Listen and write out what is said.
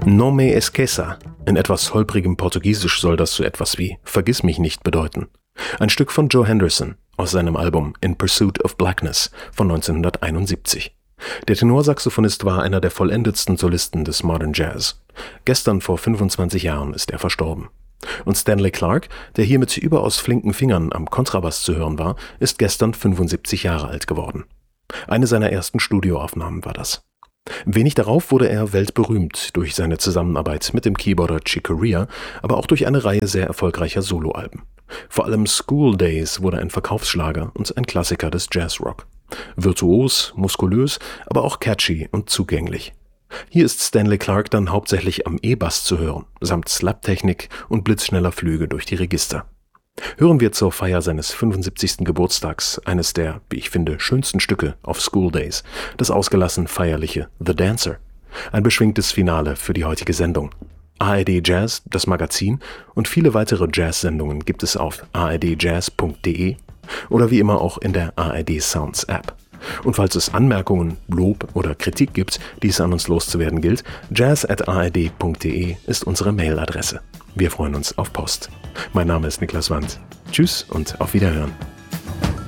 No me esqueça. In etwas holprigem Portugiesisch soll das so etwas wie »Vergiss mich nicht« bedeuten. Ein Stück von Joe Henderson aus seinem Album In Pursuit of Blackness von 1971. Der Tenorsaxophonist war einer der vollendetsten Solisten des Modern Jazz. Gestern vor 25 Jahren ist er verstorben. Und Stanley Clarke, der hier mit überaus flinken Fingern am Kontrabass zu hören war, ist gestern 75 Jahre alt geworden. Eine seiner ersten Studioaufnahmen war das. Wenig darauf wurde er weltberühmt durch seine Zusammenarbeit mit dem Keyboarder Chick Corea, aber auch durch eine Reihe sehr erfolgreicher Soloalben. Vor allem School Days wurde ein Verkaufsschlager und ein Klassiker des Jazzrock. Virtuos, muskulös, aber auch catchy und zugänglich. Hier ist Stanley Clarke dann hauptsächlich am E-Bass zu hören, samt Slaptechnik und blitzschneller Flüge durch die Register. Hören wir zur Feier seines 75. Geburtstags eines der, wie ich finde, schönsten Stücke auf School Days, das ausgelassen feierliche The Dancer. Ein beschwingtes Finale für die heutige Sendung. ARD Jazz, das Magazin und viele weitere Jazz-Sendungen gibt es auf ardjazz.de oder wie immer auch in der ARD Sounds App. Und falls es Anmerkungen, Lob oder Kritik gibt, die es an uns loszuwerden gilt, jazz@ard.de ist unsere Mailadresse. Wir freuen uns auf Post. Mein Name ist Niklas Wandt. Tschüss und auf Wiederhören.